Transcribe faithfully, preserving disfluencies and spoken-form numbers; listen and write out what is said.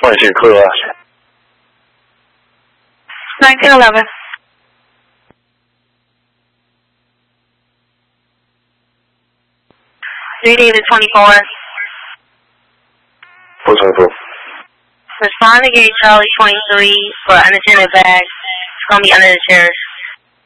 换新科。 nineteen eleven. three David twenty-four. 不重复。 Respond to gate Charlie twenty-three for unattended bags. It's going to be under the chairs.